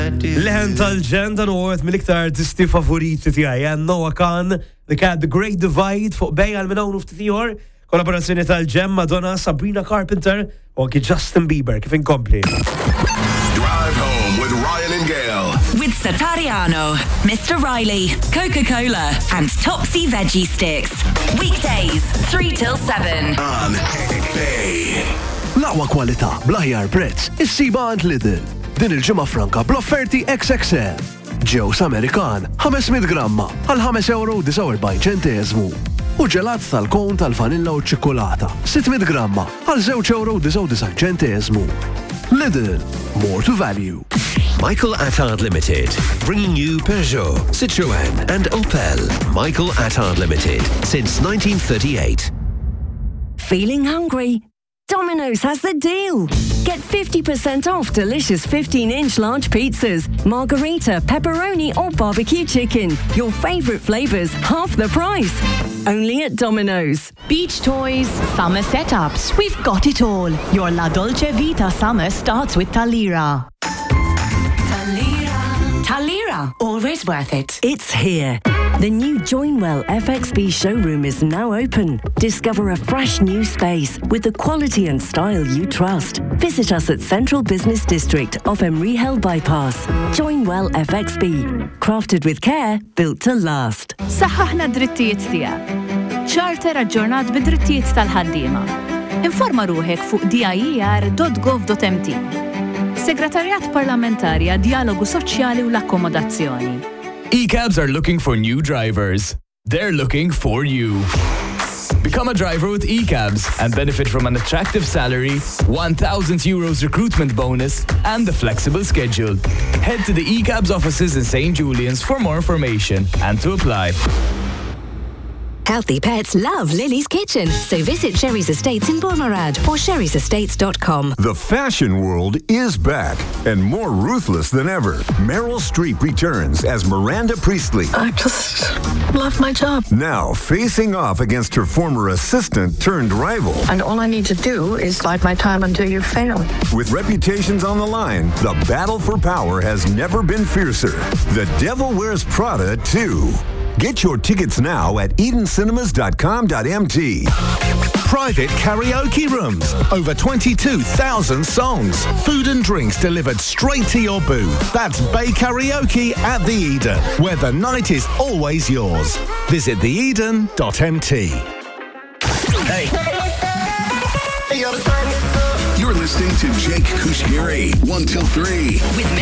Leħen tal-ġen dan huwa mill-iktar artisti favoriti tiegħi. Noah Khan, The Cat, The Great Divide fuq bejja minn hawn ftit ieħor. Kollaborazzjoni tal-ġem Madonna, Sabrina Carpenter u anki Justin Bieber. Kif inkompli? Drive home with Ryan and Gail. With Satariano, Mr. Riley, Coca-Cola, and Topsy Veggie Sticks. Weekdays, 3 till 7. On Bay. L-aqwa kwalità bl-aħjar prezz issiba għand Lidl. Din il-ġimgħa franka bl-offerti XXL. Ġews Amerikan 500 gramma għal €5.49. U ġelat tal-kon tal-vanilla u ċikkolata 600 gramma għal €2.99. Lidl, more to value. Michael Attard Limited, bringing you Peugeot, Citroën and Opel. Michael Attard Limited, since 1938. Feeling hungry? Domino's has the deal. Get 50% off delicious 15-inch large pizzas, margarita, pepperoni or barbecue chicken. Your favorite flavors, half the price. Only at Domino's. Beach toys, summer setups. We've got it all. Your La Dolce Vita summer starts with Talira. Talira, always worth it. It's here. The new Joinwell FXB showroom is now open. Discover a fresh new space with the quality and style you trust. Visit us at Central Business District off Emery Hill Bypass. Joinwell FXB. Crafted with care, built to last. Saħħaħna drittijiet tiegħek. Charter aġġornat bid-drittijiet tal-ħaddiema. Informa ruħek fuq dier.gov.mt. Segretarjat Parlamentarja, Dialogu Soċjali u l-Akkomodazzjoni. ECABs are looking for new drivers. They're looking for you. Become a driver with ECABs and benefit from an attractive salary, €1,000 recruitment bonus, and a flexible schedule. Head to the ECABs offices in St. Julian's for more information and to apply. Healthy pets love Lily's Kitchen, so visit Sherry's Estates in Bournemouth or sherry'sestates.com. The fashion world is back and more ruthless than ever. Meryl Streep returns as Miranda Priestley. I just love my job. Now facing off against her former assistant turned rival. And all I need to do is bide my time until you fail. With reputations on the line, the battle for power has never been fiercer. The Devil Wears Prada 2. Get your tickets now at EdenCinemas.com.mt. Private karaoke rooms. Over 22,000 songs. Food and drinks delivered straight to your booth. That's Bay Karaoke at the Eden, where the night is always yours. Visit theeden.mt. Hey. You're listening to Jake Kushgiri, 1 till 3. With